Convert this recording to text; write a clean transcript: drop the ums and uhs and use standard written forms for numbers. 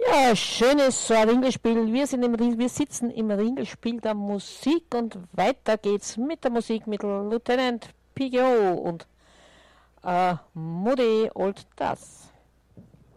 Ja, schönes so ein Ringelspiel. Wir sitzen im Ringelspiel der Musik und weiter geht's mit der Musik mit Lieutenant PGO und Moody Old Das.